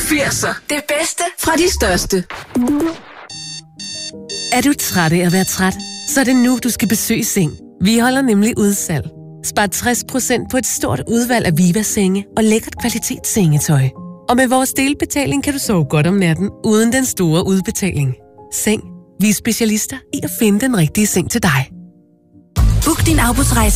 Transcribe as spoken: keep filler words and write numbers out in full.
firser. Det bedste fra de største. Er du træt af at være træt? Så er det nu, du skal besøge Seng. Vi holder nemlig udsalg. Spar tres procent på et stort udvalg af Viva-senge og lækkert kvalitetssengetøj. Og med vores delbetaling kan du sove godt om natten, uden den store udbetaling. Seng. Vi er specialister i at finde den rigtige seng til dig. Book din afbudsrejse